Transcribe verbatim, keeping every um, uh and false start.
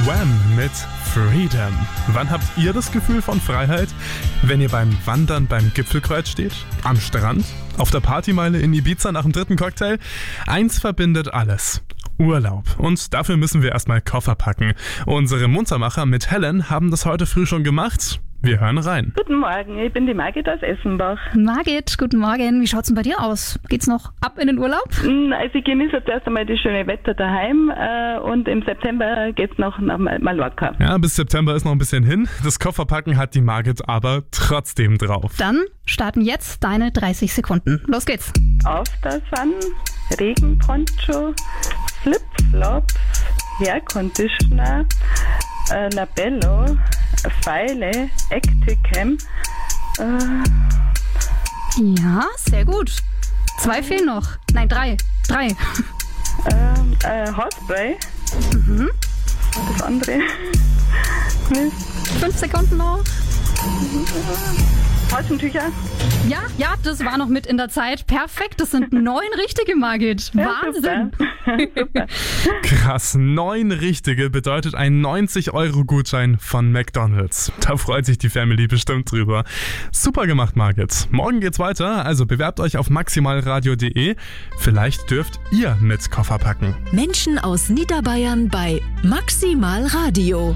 Wham mit Freedom. Wann habt ihr das Gefühl von Freiheit? Wenn ihr beim Wandern beim Gipfelkreuz steht? Am Strand? Auf der Partymeile in Ibiza nach dem dritten Cocktail? Eins verbindet alles. Urlaub. Und dafür müssen wir erstmal Koffer packen. Unsere Muntermacher mit Helen haben das heute früh schon gemacht. Wir hören rein. Guten Morgen, ich bin die Margit aus Essenbach. Margit, guten Morgen. Wie schaut's denn bei dir aus? Geht's noch ab in den Urlaub? Also ich genieße jetzt erst einmal das schöne Wetter daheim äh, und im September geht's noch nach Mallorca. Ja, bis September ist noch ein bisschen hin. Das Kofferpacken hat die Margit aber trotzdem drauf. Dann starten jetzt deine dreißig Sekunden. Los geht's. Auf der Sun, Regenponcho, Flipflops, Hairconditioner, äh, Labello, Pfeile, Acticam. Äh, Ja, sehr gut. Zwei fehlen noch. Nein, drei. Drei. äh, äh, Haarspray. Mhm. Das andere. Mist. Fünf Sekunden noch. Taschentücher. Ja, ja, das war noch mit in der Zeit. Perfekt, das sind neun richtige, Margit. Ja, Wahnsinn. Super. Super. Krass, neun richtige bedeutet ein neunzig-Euro-Gutschein von McDonald's. Da freut sich die Family bestimmt drüber. Super gemacht, Margit. Morgen geht's weiter, also bewerbt euch auf maximalradio punkt de. Vielleicht dürft ihr mit Koffer packen. Menschen aus Niederbayern bei Maximal Radio.